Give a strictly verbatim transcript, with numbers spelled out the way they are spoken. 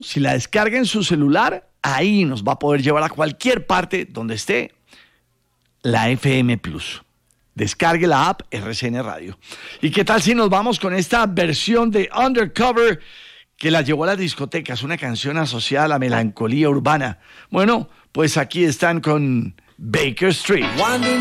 Si la descarga en su celular, ahí nos va a poder llevar a cualquier parte donde esté la F M Plus. Descargue la app R C N Radio. ¿Y qué tal si nos vamos con esta versión de Undercover que la llevó a las discotecas? Una canción asociada a la melancolía urbana. Bueno, pues aquí están con Baker Street.